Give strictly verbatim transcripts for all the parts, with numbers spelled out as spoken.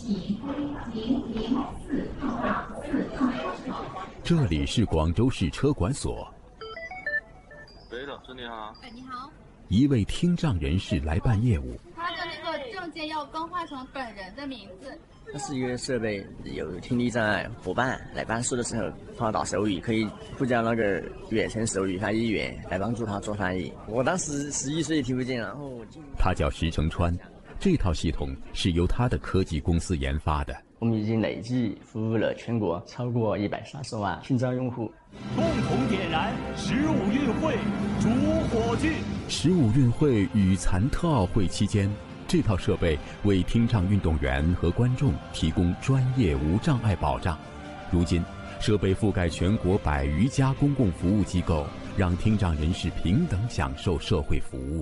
这里是广州市车管所。 喂，老师你好。 哎，你好。 一位听障人士来办业务。 他的那个证件要更换成本人的名字。 它是一个设备，有听力障碍伙伴来办事的时候，他打手语可以呼叫那个远程手语翻译员来帮助他做翻译。我当时十一岁听不见，然后他叫石成川，这套系统是由他的科技公司研发的。 我们已经累计服务了全国超过一百三十万听障用户。 共同点燃十五运会主火炬。 十五运会与残特奥会期间，这套设备为听障运动员和观众提供专业无障碍保障。如今，设备覆盖全国百余家公共服务机构，让听障人士平等享受社会服务。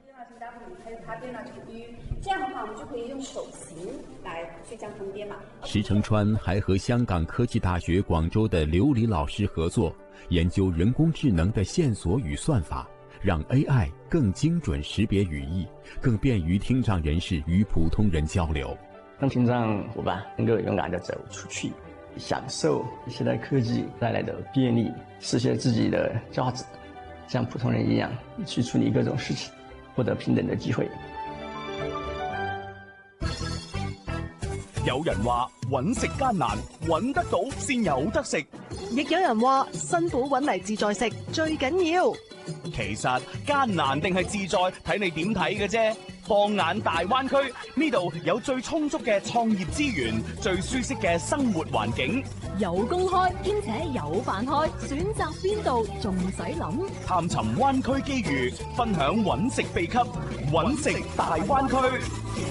这样的话，我们就可以用手型来去将它们编码。 石成川还和香港科技大学广州的刘黎老师合作，研究人工智能的线索与算法，让 A I 更精准识别语义，更便于听障人士与普通人交流， 让听障伙伴能够勇敢地走出去，享受现代科技带来的便利，实现自己的价值，像普通人一样去处理各种事情，获得平等的机会。 有人話揾食艱難，揾得到先有得食； 亦有人話辛苦揾嚟自在食最緊要。 其實艱難定係自在，睇你點睇嘅啫。放眼大灣區，呢度有最充足嘅創業資源，最舒適嘅生活環境， 有工開兼且有飯開，選擇邊度仲唔使諗？ 探尋灣區機遇，分享揾食秘笈，揾食大灣區。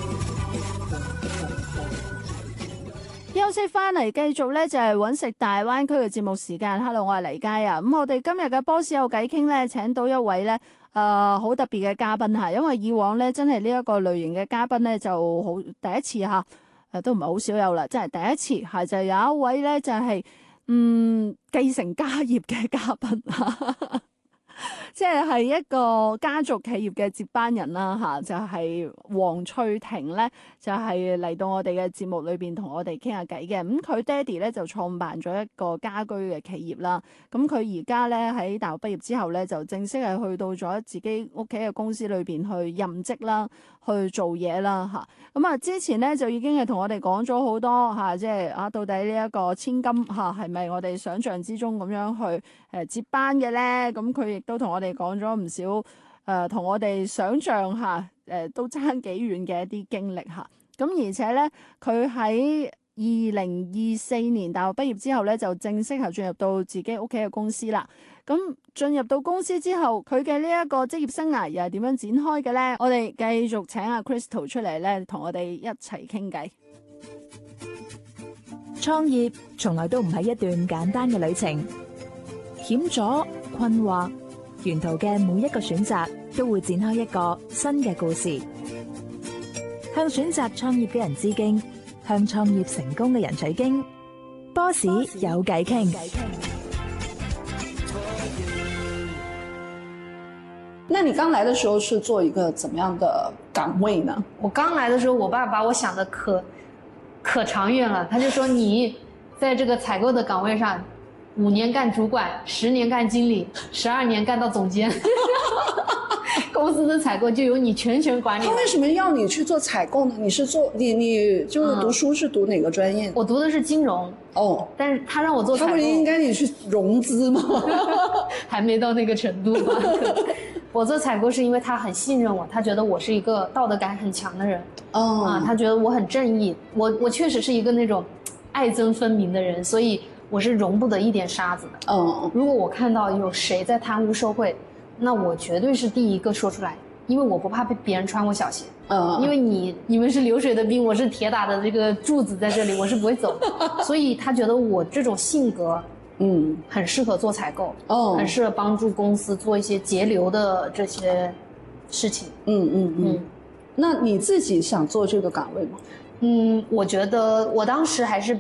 休息翻嚟，繼續咧就係揾食大灣區嘅節目時間。Hello， 我係黎佳啊。咁我哋今日嘅波士有偈傾咧，請到一位咧誒好特別嘅嘉賓嚇，因為以往咧真係呢一個類型嘅嘉賓咧就好第一次嚇，誒都唔係好少有啦，真係第一次係就有一位咧就係、是、嗯繼承家業嘅嘉賓嚇。即係係一個家族企業嘅接班人啦嚇，就係、是、黃翠婷咧，就係、是、嚟到我哋嘅節目裏邊同我哋傾下偈嘅。咁佢爹哋咧就創辦咗一個家居嘅企業啦。咁佢而家咧喺大學畢業之後咧，就正式係去到咗自己屋企嘅公司裏邊去任職啦，去做嘢啦嚇。咁啊之前咧就已經係同我哋講咗好多嚇，即係啊到底呢一個千金嚇係咪我哋想象之中咁樣去誒接班嘅咧？咁佢亦都同我哋講咗唔少誒，同、呃、我哋想象下誒、呃、都爭幾遠嘅一啲經歷嚇。咁而且咧，佢喺二零二四年大學畢業之後咧，就正式係進入到自己屋企嘅公司啦。咁進入到公司之後，佢嘅呢一個職業生涯又係點樣展開嘅咧？我哋繼續請阿 Crystal 出嚟咧，同我哋一齊傾偈。 創業從來都唔係一段簡單嘅旅程，險阻、困惑。沿途嘅每一個選擇都會展開一個新嘅故事，向選擇創業嘅人致敬，向創業成功嘅人取經。波士有偈傾。 那你剛來的時候是做一個怎麼樣的崗位呢？ 我剛來的時候，我爸把我想的可可長遠了，他就說你在這個採購的崗位上。五年幹主管，十年幹經理，十二年幹到總監，公司的採購就由你全權管理。 他為什麼要你去做採購呢？你是做你你就是讀書是讀哪個專業？ 嗯、我讀的是金融。哦，但是他讓我做採購。他不是應該你去融資嗎？還沒到那個程度吧。我做採購是因為他很信任我，他覺得我是一個道德感很強的人。哦，啊，他覺得我很正義，我我確實是一個那種愛憎分明的人，所以。我是容不得一點沙子的。嗯，如果我看到有誰在貪污受賄，那我絕對是第一個說出來，因為我不怕被別人穿我小鞋。嗯，因為你你們是流水的兵，我是鐵打的這個柱子在這裡，我是不會走的。所以他覺得我這種性格，嗯，很適合做採購，哦，很適合幫助公司做一些節流的這些事情。嗯嗯嗯。 那你自己想做這個崗位嗎？ 嗯，我覺得我當時還是。